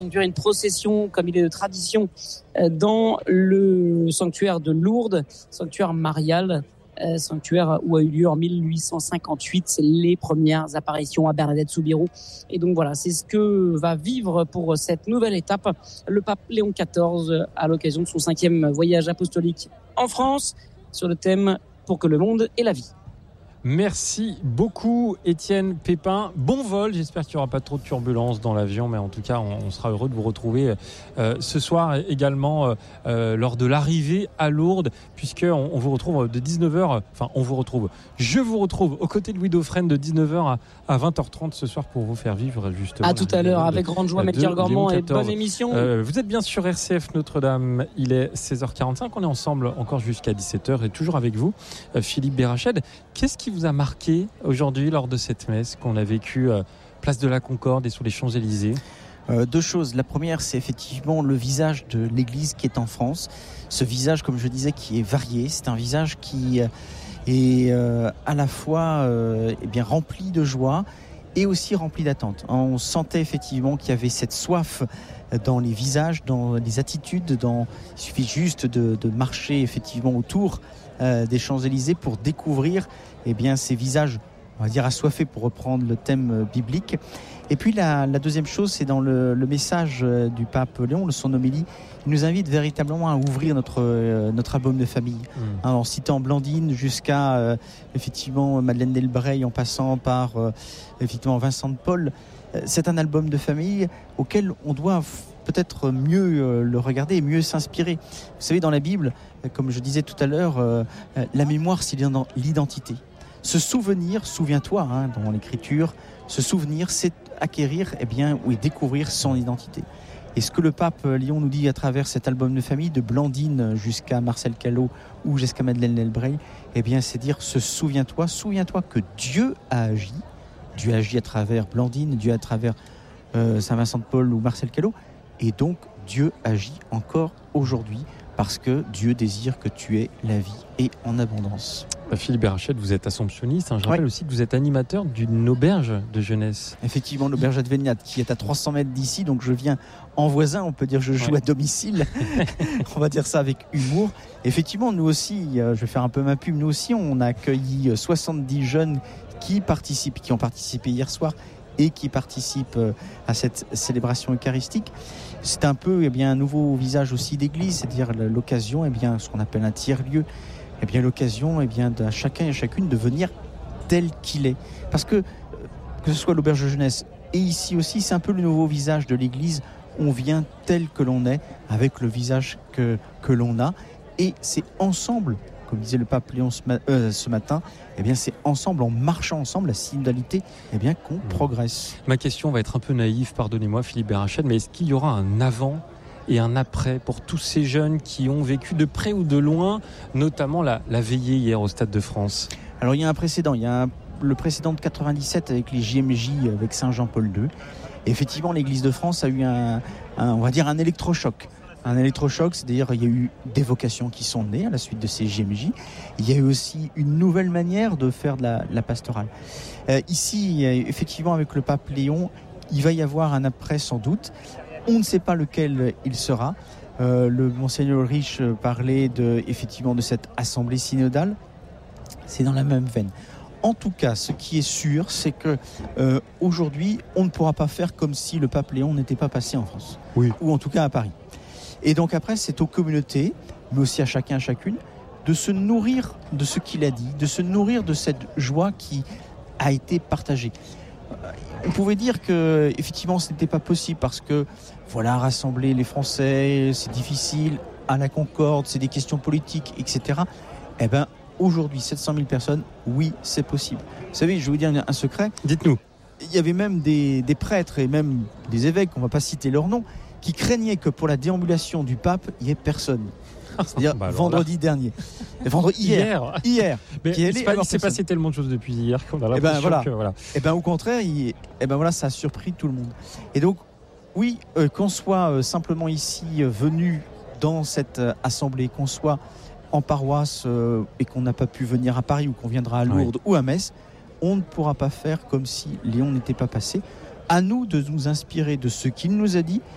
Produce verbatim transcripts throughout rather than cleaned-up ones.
Une procession, comme il est de tradition, dans le sanctuaire de Lourdes, sanctuaire marial, sanctuaire où a eu lieu en mille huit cent cinquante-huit les premières apparitions à Bernadette Soubirous. Et donc voilà, c'est ce que va vivre pour cette nouvelle étape le pape Léon quatorze à l'occasion de son cinquième voyage apostolique en France sur le thème « Pour que le monde ait la vie ». Merci beaucoup Étienne Pépin. Bon vol, j'espère qu'il n'y aura pas trop de turbulences dans l'avion, mais en tout cas on, on sera heureux de vous retrouver euh, ce soir également euh, lors de l'arrivée à Lourdes, puisqu'on on vous retrouve de dix-neuf heures, enfin on vous retrouve, je vous retrouve aux côtés de Louis Dauphren de dix-neuf heures à, à vingt heures trente ce soir pour vous faire vivre justement. À tout à l'heure, avec grande joie, Melchior Gormand, et bonne émission. Euh, vous êtes bien sur R C F Notre-Dame, il est seize heures quarante-cinq, on est ensemble encore jusqu'à dix-sept heures et toujours avec vous, euh, Philippe Berrached. Qu'est-ce qui vous a marqué aujourd'hui lors de cette messe qu'on a vécue euh, place de la Concorde et sous les Champs-Élysées? Euh, deux choses. La première, c'est effectivement le visage de l'Église qui est en France. Ce visage, comme je disais, qui est varié. C'est un visage qui est euh, à la fois euh, eh bien, rempli de joie et aussi rempli d'attente. On sentait effectivement qu'il y avait cette soif dans les visages, dans les attitudes. Dans... Il suffit juste de, de marcher effectivement autour euh, des Champs-Élysées pour découvrir eh bien, ces visages, on va dire, assoiffés, pour reprendre le thème biblique. Et puis la, la deuxième chose, c'est dans le, le message du pape Léon, de son homélie, il nous invite véritablement à ouvrir notre, euh, notre album de famille. Mmh. Hein, en citant Blandine jusqu'à euh, effectivement Madeleine Delbrey, en passant par euh, effectivement Vincent de Paul. Euh, c'est un album de famille auquel on doit peut-être mieux euh, le regarder et mieux s'inspirer. Vous savez, dans la Bible, euh, comme je disais tout à l'heure, euh, euh, la mémoire, c'est l'identité. Se souvenir, souviens-toi, hein, dans l'écriture, se souvenir, c'est acquérir eh bien, ou découvrir son identité. Et ce que le pape Léon nous dit à travers cet album de famille, de Blandine jusqu'à Marcel Callot ou jusqu'à Madeleine Delbrey, eh bien, c'est dire, se souviens-toi, souviens-toi que Dieu a agi. Dieu a agi à travers Blandine, Dieu à travers euh, Saint-Vincent de Paul ou Marcel Callot. Et donc, Dieu agit encore aujourd'hui, parce que Dieu désire que tu aies la vie et en abondance. Philippe Berrached, vous êtes assomptionniste. Hein. Je rappelle oui. aussi que vous êtes animateur d'une auberge de jeunesse. Effectivement, l'auberge Adveniat, qui est à trois cents mètres d'ici. Donc je viens en voisin, on peut dire que je joue ouais. à domicile. On va dire ça avec humour. Effectivement, nous aussi, je vais faire un peu ma pub, nous aussi, on a accueilli soixante-dix jeunes qui participent, qui ont participé hier soir et qui participent à cette célébration eucharistique. C'est un peu eh bien, un nouveau visage aussi d'église, c'est-à-dire l'occasion, eh bien, ce qu'on appelle un tiers-lieu, eh bien, l'occasion eh bien, de chacun et chacune de venir tel qu'il est. Parce que, que ce soit l'auberge de jeunesse et ici aussi, c'est un peu le nouveau visage de l'église. On vient tel que l'on est, avec le visage que, que l'on a. Et c'est ensemble, comme disait le pape Léon ce, ma- euh, ce matin, eh bien, c'est ensemble, en marchant ensemble, la synodalité, eh bien, qu'on mmh. progresse. Ma question va être un peu naïve, pardonnez-moi Philippe Berrached, mais est-ce qu'il y aura un avant et un après pour tous ces jeunes qui ont vécu de près ou de loin, notamment la, la veillée hier au Stade de France? Alors il y a un précédent, il y a un, le précédent de quatre-vingt-dix-sept avec les J M J, avec Saint Jean-Paul deux. Et effectivement, l'Église de France a eu un, un, on va dire un électrochoc. Un électrochoc, c'est-à-dire il y a eu des vocations qui sont nées à la suite de ces J M J. Il y a eu aussi une nouvelle manière de faire de la, la pastorale. Euh, ici, effectivement, avec le pape Léon, il va y avoir un après sans doute. On ne sait pas lequel il sera. Euh, le Monseigneur Riche parlait de, effectivement de cette assemblée synodale. C'est dans la même veine. En tout cas, ce qui est sûr, c'est que euh, aujourd'hui, on ne pourra pas faire comme si le pape Léon n'était pas passé en France, oui. ou en tout cas à Paris. Et donc après, c'est aux communautés, mais aussi à chacun, à chacune, de se nourrir de ce qu'il a dit, de se nourrir de cette joie qui a été partagée. On pouvait dire que effectivement ce n'était pas possible parce que voilà, rassembler les Français, c'est difficile, à la Concorde, c'est des questions politiques, et cetera. Eh bien, aujourd'hui, sept cent mille personnes, oui, c'est possible. Vous savez, je vais vous dire un secret. Dites-nous. Il y avait même des, des prêtres et même des évêques, on ne va pas citer leur nom, qui craignaient que pour la déambulation du pape, il n'y ait personne. C'est-à-dire bah vendredi là. dernier. Vendredi, hier. Hier. hier Mais il s'est pas, passé tellement de choses depuis hier qu'on a l'impression et ben voilà. que... Voilà. Et ben au contraire, il, et ben voilà, ça a surpris tout le monde. Et donc, oui, euh, qu'on soit euh, simplement ici euh, venu dans cette euh, assemblée, qu'on soit en paroisse euh, et qu'on n'a pas pu venir à Paris ou qu'on viendra à Lourdes oui. ou à Metz, on ne pourra pas faire comme si Léon n'était pas passé. À nous de nous inspirer de ce qu'il nous a dit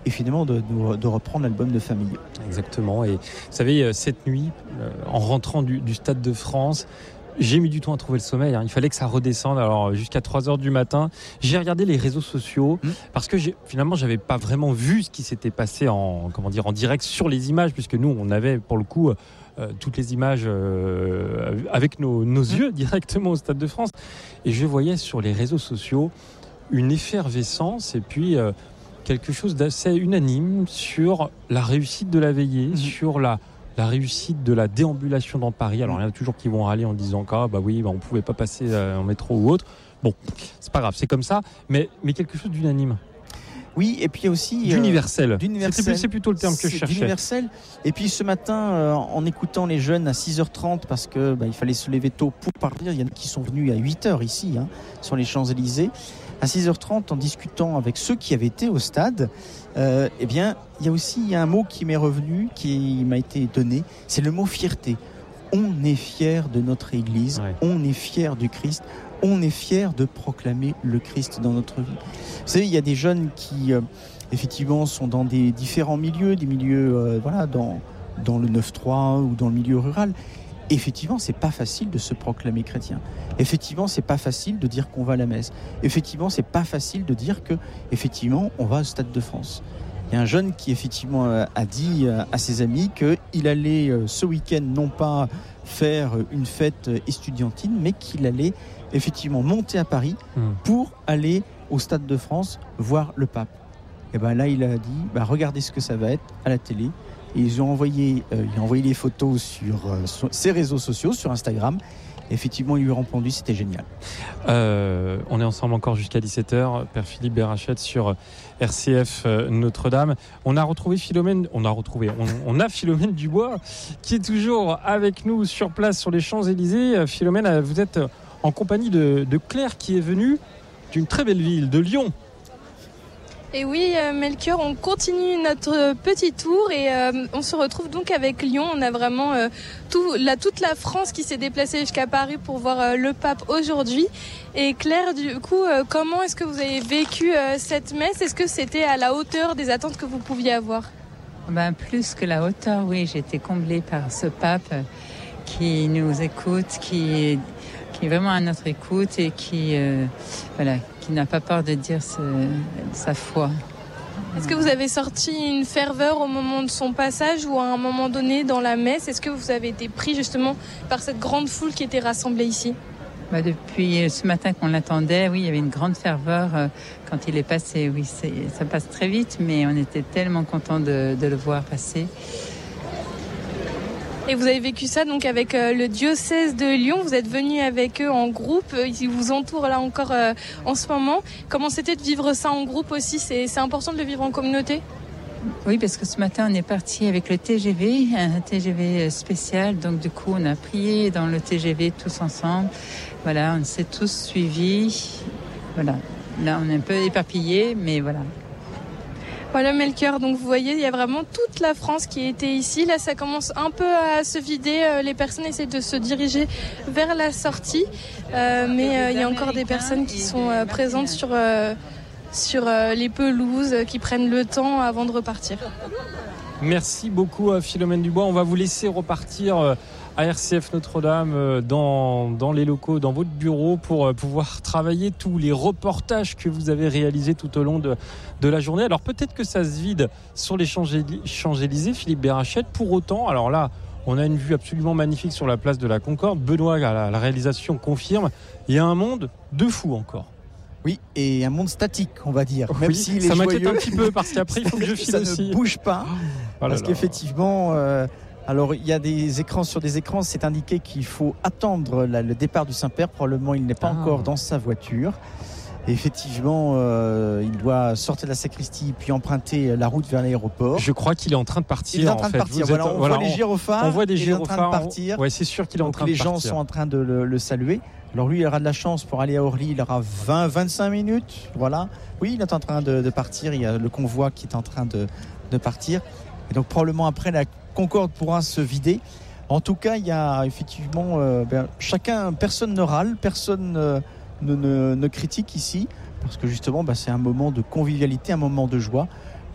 et finalement de, de, de reprendre l'album de famille. Exactement. Et vous savez, cette nuit, en rentrant du, du Stade de France, j'ai mis du temps à trouver le sommeil. Hein. Il fallait que ça redescende. Alors jusqu'à trois heures du matin, j'ai regardé les réseaux sociaux mmh. parce que j'ai, finalement, j'avais pas vraiment vu ce qui s'était passé en, comment dire, en direct sur les images, puisque nous, on avait pour le coup euh, toutes les images euh, avec nos, nos mmh. yeux directement au Stade de France. Et je voyais sur les réseaux sociaux une effervescence et puis euh, quelque chose d'assez unanime sur la réussite de la veillée, mmh. sur la la réussite de la déambulation dans Paris. Alors, il y en a toujours qui vont râler en disant ah, bah oui, bah, on ne pouvait pas passer euh, en métro ou autre. Bon, c'est pas grave, c'est comme ça, mais, mais quelque chose d'unanime. Oui, et puis aussi... D'universel. Euh, d'universel. C'est, c'est plutôt le terme que je cherchais. D'universel. Et puis ce matin, euh, en écoutant les jeunes à six heures trente, parce que bah, il fallait se lever tôt pour partir, il y en a qui sont venus à huit heures ici, hein, sur les Champs-Élysées. À six heures trente, en discutant avec ceux qui avaient été au stade, euh, eh bien, il y a aussi un mot qui m'est revenu, qui m'a été donné, c'est le mot fierté. On est fier de notre Église, ouais. on est fier du Christ, on est fier de proclamer le Christ dans notre vie. Vous savez, il y a des jeunes qui, euh, effectivement, sont dans des différents milieux, des milieux, euh, voilà, dans, dans le neuf trois ou dans le milieu rural. Effectivement, c'est pas facile de se proclamer chrétien. Effectivement, c'est pas facile de dire qu'on va à la messe. Effectivement, c'est pas facile de dire que, effectivement, on va au Stade de France. Il y a un jeune qui, effectivement, a dit à ses amis qu'il allait ce week-end non pas faire une fête estudiantine, mais qu'il allait effectivement monter à Paris pour aller au Stade de France voir le pape. Et ben là, il a dit, bah, regardez ce que ça va être à la télé. Et ils ont envoyé, euh, il a envoyé les photos sur, euh, sur ses réseaux sociaux, sur Instagram. Et effectivement, il lui a répondu, c'était génial. Euh, on est ensemble encore jusqu'à dix-sept heures. Père Philippe Berachette sur R C F euh, Notre-Dame. On a retrouvé Philomène, on a retrouvé, on, on a Philomène Dubois qui est toujours avec nous sur place sur les Champs-Élysées. Philomène, vous êtes en compagnie de, de Claire qui est venue d'une très belle ville, de Lyon. Et oui, euh, Melchior, on continue notre petit tour et euh, on se retrouve donc avec Lyon. On a vraiment euh, tout, la, toute la France qui s'est déplacée jusqu'à Paris pour voir euh, le pape aujourd'hui. Et Claire, du coup, euh, comment est-ce que vous avez vécu euh, cette messe ? Est-ce que c'était à la hauteur des attentes que vous pouviez avoir ? Ben, plus que la hauteur, oui. J'ai été comblée par ce pape qui nous écoute, qui, qui est vraiment à notre écoute et qui... Euh, voilà. qui n'a pas peur de dire ce, sa foi. Est-ce que vous avez sorti une ferveur au moment de son passage ou à un moment donné dans la messe ? Est-ce que vous avez été pris justement par cette grande foule qui était rassemblée ici ? Bah depuis ce matin qu'on l'attendait, oui, il y avait une grande ferveur euh, quand il est passé. Oui, c'est, ça passe très vite, mais on était tellement contents de, de le voir passer. Et vous avez vécu ça donc avec euh, le diocèse de Lyon. Vous êtes venu avec eux en groupe. Ils vous entourent là encore euh, en ce moment. Comment c'était de vivre ça en groupe aussi ? C'est, c'est important de le vivre en communauté ? Oui, parce que ce matin, on est parti avec le T G V, un T G V spécial. Donc du coup, on a prié dans le T G V tous ensemble. Voilà, on s'est tous suivis. Voilà. Là, on est un peu éparpillés, mais voilà. Voilà Melchior, donc vous voyez, il y a vraiment toute la France qui était ici. Là, ça commence un peu à se vider. Les personnes essaient de se diriger vers la sortie. Euh, mais euh, il y a encore des personnes qui sont euh, présentes sur, euh, sur euh, les pelouses, qui prennent le temps avant de repartir. Merci beaucoup à Philomène Dubois. On va vous laisser repartir à R C F Notre-Dame dans, dans les locaux, dans votre bureau pour pouvoir travailler tous les reportages que vous avez réalisés tout au long de, de la journée. Alors peut-être que ça se vide sur les Champs-Élysées, Philippe Berachette. Pour autant, alors là, on a une vue absolument magnifique sur la place de la Concorde. Benoît, à la, la réalisation, confirme, il y a un monde de fou encore. Oui, et un monde statique, on va dire. Oui, même s'il est ça m'inquiète joyeux, un petit peu parce qu'après, il faut que je file ça aussi. Ça ne bouge pas. Oh parce qu'effectivement, euh, alors il y a des écrans sur des écrans, c'est indiqué qu'il faut attendre la, le départ du Saint-Père. Probablement, il n'est pas ah. encore dans sa voiture. Et effectivement, euh, il doit sortir de la sacristie puis emprunter la route vers l'aéroport. Je crois qu'il est en train de partir. Il est en train en de fait. partir. Vous voilà, êtes, on voilà, voit les gyrophares. On voit des gyrophares. Il est en train de partir. Ouais, c'est sûr qu'il est Donc en train de les partir. gens sont en train de le, le saluer. Alors lui, il aura de la chance pour aller à Orly. Il aura vingt à vingt-cinq minutes. Voilà. Oui, il est en train de, de partir. Il y a le convoi qui est en train de, de partir. Et donc probablement après, la Concorde pourra se vider. En tout cas, il y a effectivement euh, ben, chacun, personne ne râle, personne euh, ne, ne, ne critique ici, parce que justement, ben, c'est un moment de convivialité, un moment de joie.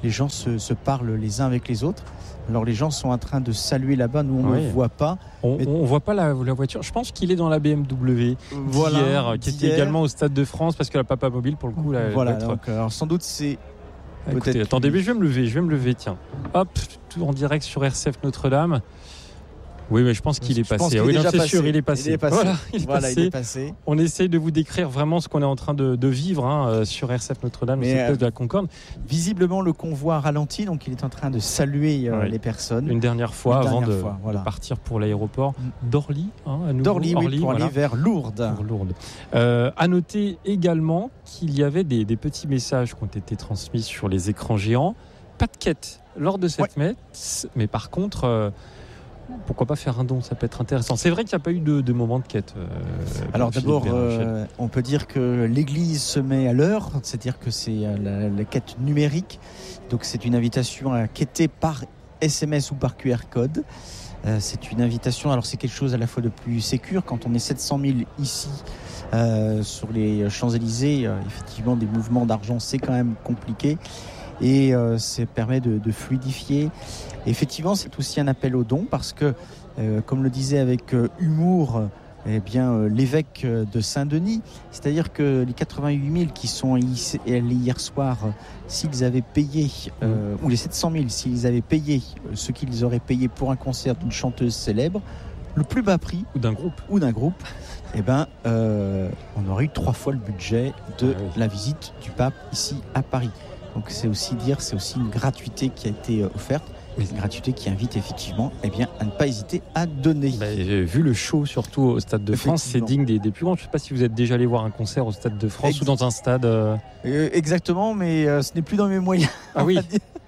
les gens se, se parlent les uns avec les autres. Alors les gens sont en train de saluer là-bas, nous on ne oui. le voit pas. On mais... ne voit pas la, la voiture. Je pense qu'il est dans la B M W voilà, d'hier, qui d'hier. était également au Stade de France, parce que la Papa Mobile, pour le coup, la, voilà, être... donc, alors sans doute c'est... Ah, écoutez, peut-être attendez, lui. mais je vais me lever, je vais me lever, tiens. Hop, tout en direct sur R C F Notre-Dame. Oui, mais je pense qu'il est Je passé. pense qu'il Ah oui, est non, déjà c'est passé. sûr, il est passé. Il est passé. Voilà, il est, voilà, passé. il est passé. On essaye de vous décrire vraiment ce qu'on est en train de, de vivre hein, sur R C F Notre-Dame, cette place euh, de la Concorde. Visiblement, le convoi ralentit, donc il est en train de saluer euh, oui. les personnes. Une dernière fois Une avant dernière de, fois, voilà. de partir pour l'aéroport d'Orly. Hein, à nouveau. D'Orly, Orly, oui, pour voilà. aller vers Lourdes. Pour Lourdes. Euh, à noter également qu'il y avait des, des petits messages qui ont été transmis sur les écrans géants. Pas de quête lors de cette ouais. messe, mais par contre... Euh, pourquoi pas faire un don, ça peut être intéressant. C'est vrai qu'il n'y a pas eu de, de moment de quête. Euh, Alors d'abord, euh, on peut dire que l'Église se met à l'heure, c'est-à-dire que c'est la, la quête numérique. Donc c'est une invitation à quêter par S M S ou par Q R code. Euh, c'est une invitation, alors c'est quelque chose à la fois de plus sécure. Quand on est sept cent mille ici euh, sur les Champs-Élysées, euh, effectivement des mouvements d'argent c'est quand même compliqué. Et euh, ça permet de, de fluidifier. Effectivement, c'est aussi un appel au don parce que, euh, comme le disait avec euh, humour, eh bien, euh, l'évêque de Saint-Denis, c'est-à-dire que les quatre-vingt-huit mille qui sont allés hier soir, euh, s'ils avaient payé, euh, ou les sept cent mille, s'ils avaient payé euh, ce qu'ils auraient payé pour un concert d'une chanteuse célèbre, le plus bas prix, ou d'un groupe, ou d'un groupe, eh ben, euh, on aurait eu trois fois le budget de ah oui. la visite du pape ici à Paris. Donc c'est aussi dire, c'est aussi une gratuité qui a été offerte, mais une gratuité qui invite effectivement eh bien, à ne pas hésiter à donner. Bah, vu le show surtout au Stade de France, c'est digne des, des plus grands. Je ne sais pas si vous êtes déjà allé voir un concert au Stade de France Ex- ou dans un stade. Euh... Euh, exactement, mais euh, ce n'est plus dans mes moyens. Ah oui.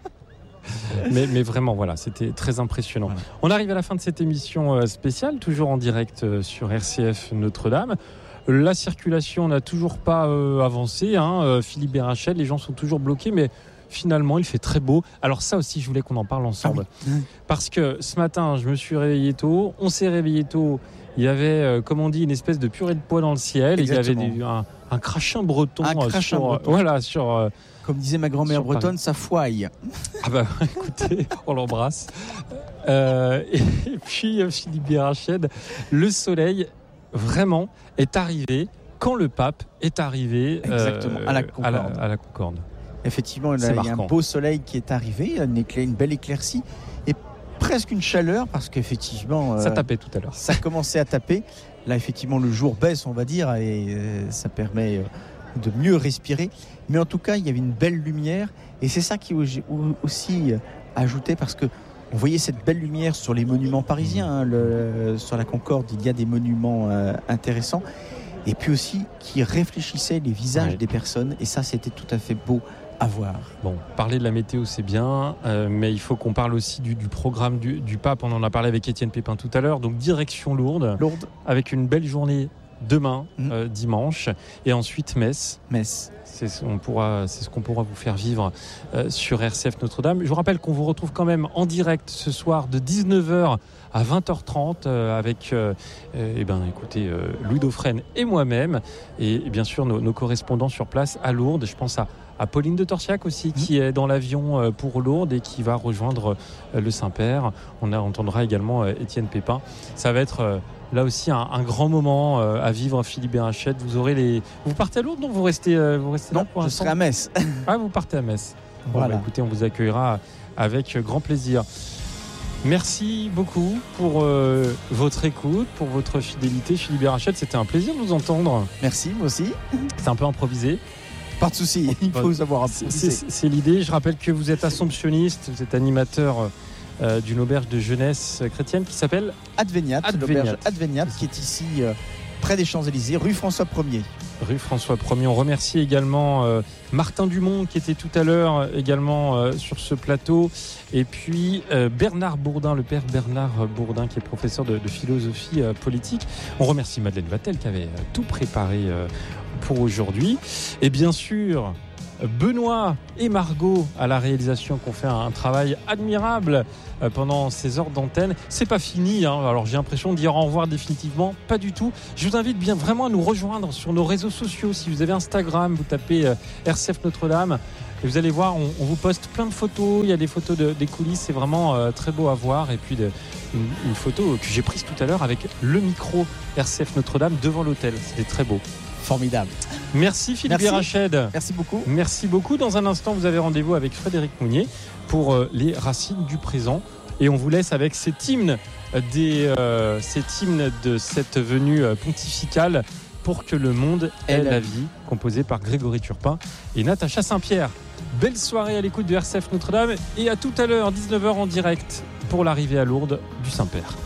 mais, mais vraiment, voilà, c'était très impressionnant. Voilà. On arrive à la fin de cette émission spéciale, toujours en direct sur R C F Notre-Dame. La circulation n'a toujours pas euh, avancé. Hein. Euh, Philippe Berachel, les gens sont toujours bloqués, mais finalement, il fait très beau. Alors ça aussi, je voulais qu'on en parle ensemble. Ah oui. Parce que ce matin, je me suis réveillé tôt. On s'est réveillé tôt. Il y avait, euh, comme on dit, une espèce de purée de pois dans le ciel. Exactement. Il y avait des, un, un crachin breton. Un crachin sur, breton. Voilà, sur... Euh, comme disait ma grand-mère bretonne, ça fouaille. Ah bah écoutez, on l'embrasse. Euh, et, et puis, Philippe Berachel, le soleil... vraiment est arrivé quand le pape est arrivé Exactement, euh, à, la Concorde. À, la, à la Concorde. Effectivement, il y a un beau soleil qui est arrivé, une, éclair, une belle éclaircie et presque une chaleur parce qu'effectivement... Ça euh, tapait tout à l'heure. Ça commençait à taper. Là, effectivement, le jour baisse, on va dire, et euh, ça permet euh, de mieux respirer. Mais en tout cas, il y avait une belle lumière et c'est ça qui j'ai aussi euh, ajouté parce que on voyait cette belle lumière sur les monuments parisiens. Hein, le, sur la Concorde, il y a des monuments euh, intéressants. Et puis aussi, qui réfléchissaient les visages ouais. des personnes. Et ça, c'était tout à fait beau à voir. Bon, parler de la météo, c'est bien. Euh, mais il faut qu'on parle aussi du, du programme du, du pape. On en a parlé avec Étienne Pépin tout à l'heure. Donc, direction Lourdes. Lourdes. Avec une belle journée demain, mmh. euh, dimanche. Et ensuite, Metz. Metz. C'est ce, on pourra, c'est ce qu'on pourra vous faire vivre euh, sur R C F Notre-Dame. Je vous rappelle qu'on vous retrouve quand même en direct ce soir de dix-neuf heures à vingt heures trente euh, avec euh, euh, eh ben, écoutez, euh, Louis Dauphren et moi-même et, et bien sûr nos, nos correspondants sur place à Lourdes. Je pense à, à Pauline de Torsiac aussi mmh. qui est dans l'avion pour Lourdes et qui va rejoindre euh, le Saint-Père. On a, entendra également euh, Étienne Pépin. Ça va être... Euh, Là aussi, un, un grand moment euh, à vivre, Philippe Berachel. Vous aurez les. Vous partez à Lourdes, non ? Vous restez, euh, vous restez non, là pour je l'instant ? serai à Metz. Ah, vous partez à Metz. Voilà. Bon, bah, écoutez, on vous accueillera avec grand plaisir. Merci beaucoup pour euh, votre écoute, pour votre fidélité, Philippe Berachel. C'était un plaisir de vous entendre. Merci, moi aussi. C'est un peu improvisé. Pas de souci. Il faut savoir improviser. C'est, c'est l'idée. Je rappelle que vous êtes assomptionniste, vous êtes animateur. Euh, d'une auberge de jeunesse chrétienne qui s'appelle Adveniat, l'auberge Adveniat qui est ici euh, près des Champs-Élysées, rue François Ier. Rue François Ier. On remercie également euh, Martin Dumont qui était tout à l'heure également euh, sur ce plateau et puis euh, Bernard Bourdin, le père Bernard Bourdin qui est professeur de, de philosophie euh, politique. On remercie Madeleine Vatel qui avait euh, tout préparé euh, pour aujourd'hui et bien sûr Benoît et Margot à la réalisation qui ont fait un travail admirable pendant ces heures d'antenne. C'est pas fini, hein. Alors j'ai l'impression de dire au revoir définitivement, pas du tout. Je vous invite bien vraiment à nous rejoindre sur nos réseaux sociaux. Si vous avez Instagram, vous tapez R C F Notre-Dame. Et vous allez voir, on, on vous poste plein de photos. Il y a des photos de, des coulisses, c'est vraiment euh, très beau à voir. Et puis de, une, une photo que j'ai prise tout à l'heure avec le micro R C F Notre-Dame devant l'hôtel. C'était très beau. Formidable. Merci Philippe Merci. Rached. Merci beaucoup. Merci beaucoup. Dans un instant, vous avez rendez-vous avec Frédéric Mounier pour euh, les racines du présent. Et on vous laisse avec cet hymne, des, euh, cet hymne de cette venue pontificale pour que le monde ait la vie, composé par Grégory Turpin et Natacha Saint-Pierre. Belle soirée à l'écoute de R C F Notre-Dame et à tout à l'heure, dix-neuf heures en direct pour l'arrivée à Lourdes du Saint-Père.